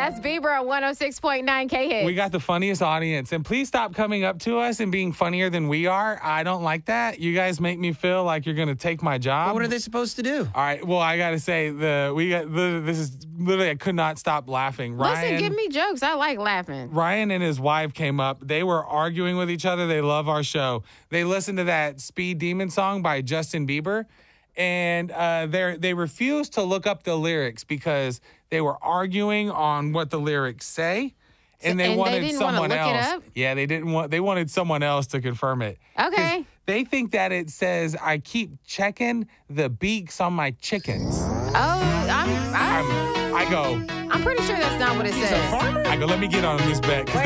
That's Bieber on 106.9 K-Hits. We got the funniest audience. And please stop coming up to us and being funnier than we are. I don't like that. You guys make me feel like you're going to take my job. Well, what are they supposed to do? All right. Well, I got to say, this is literally, I could not stop laughing. Listen, give me jokes. I like laughing. Ryan and his wife came up. They were arguing with each other. They love our show. They listened to that Speed Demon song by Justin Bieber. And they refused to look up the lyrics because they were arguing on what the lyrics say. And they wanted someone else. Yeah, they wanted someone else to confirm it. Okay. They think that it says, I keep checking the beaks on my chickens. Oh, I go, I'm pretty sure that's not what it says. I go, let me get on this bet because